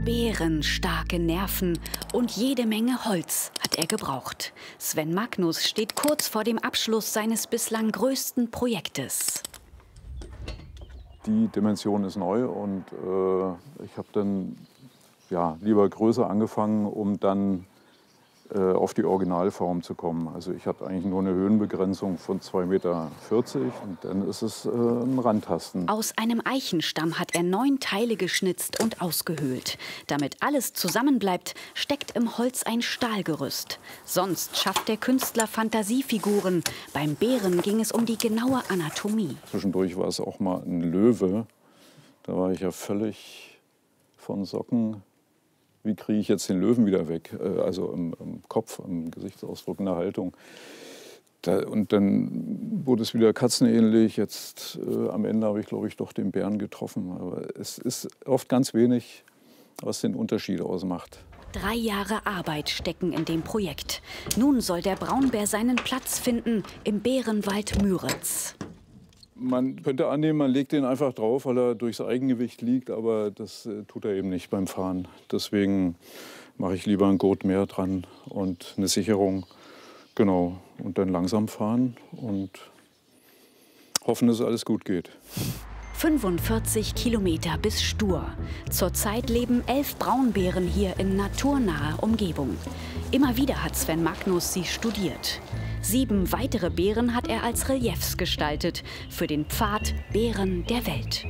Bärenstarke Nerven und jede Menge Holz hat er gebraucht. Sven Magnus steht kurz vor dem Abschluss seines bislang größten Projektes. Die Dimension ist neu und ich habe dann lieber größer angefangen, um dann auf die Originalform zu kommen. Also ich hatte eigentlich nur eine Höhenbegrenzung von 2,40 Meter und dann ist es ein Randtasten. Aus einem Eichenstamm hat er 9 Teile geschnitzt und ausgehöhlt. Damit alles zusammenbleibt, steckt im Holz ein Stahlgerüst. Sonst schafft der Künstler Fantasiefiguren. Beim Bären ging es um die genaue Anatomie. Zwischendurch war es auch mal ein Löwe. Da war ich ja völlig von Socken. Wie kriege ich jetzt den Löwen wieder weg? Also im Kopf, im Gesichtsausdruck, in der Haltung. Und dann wurde es wieder katzenähnlich. Jetzt am Ende habe ich, glaube ich, doch den Bären getroffen. Aber es ist oft ganz wenig, was den Unterschied ausmacht. 3 Jahre Arbeit stecken in dem Projekt. Nun soll der Braunbär seinen Platz finden im Bärenwald Müritz. Man könnte annehmen, man legt den einfach drauf, weil er durchs Eigengewicht liegt, aber das tut er eben nicht beim Fahren. Deswegen mache ich lieber ein Gurt mehr dran und eine Sicherung. Genau, und dann langsam fahren und hoffen, dass alles gut geht. 45 Kilometer bis Stur. Zurzeit leben 11 Braunbären hier in naturnaher Umgebung. Immer wieder hat Sven Magnus sie studiert. 7 weitere Bären hat er als Reliefs gestaltet für den Pfad Bären der Welt.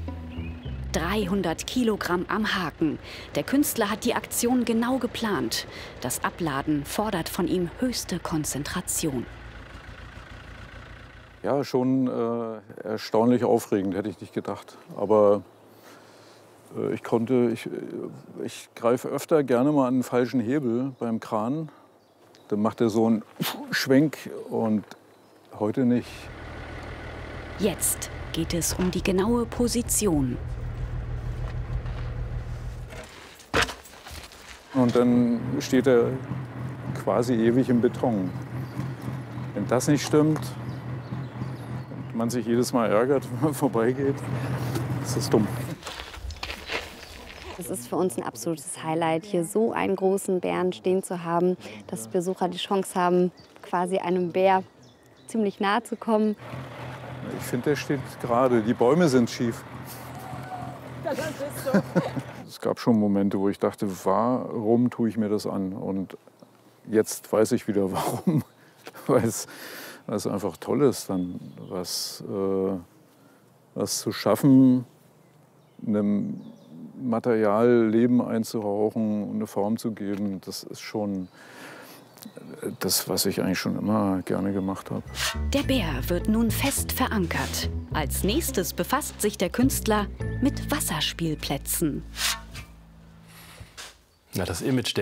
300 Kilogramm am Haken. Der Künstler hat die Aktion genau geplant. Das Abladen fordert von ihm höchste Konzentration. Ja, schon erstaunlich aufregend, hätte ich nicht gedacht. Aber ich greife öfter gerne mal an den falschen Hebel beim Kran. Dann macht er so einen Schwenk und heute nicht. Jetzt geht es um die genaue Position. Und dann steht er quasi ewig im Beton. Wenn das nicht stimmt und man sich jedes Mal ärgert, wenn man vorbeigeht, ist das dumm. Es ist für uns ein absolutes Highlight, hier so einen großen Bären stehen zu haben, dass Besucher die Chance haben, quasi einem Bär ziemlich nahe zu kommen. Ich finde, der steht gerade. Die Bäume sind schief. Das ist so. Es gab schon Momente, wo ich dachte, warum tue ich mir das an? Und jetzt weiß ich wieder, warum. Weil es einfach toll ist, dann was zu schaffen, einem Material Leben einzuhauchen und eine Form zu geben. Das ist schon das, was ich eigentlich schon immer gerne gemacht habe. Der Bär wird nun fest verankert. Als nächstes befasst sich der Künstler mit Wasserspielplätzen. Ja, das Image